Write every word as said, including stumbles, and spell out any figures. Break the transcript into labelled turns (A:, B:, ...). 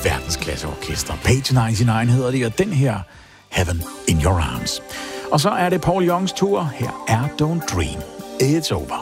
A: verdensklasseorkester. Page nioghalvfems hedder det, og den her Heaven in Your Arms. Og så er det Paul Youngs tur. Her er Don't Dream, It's Over.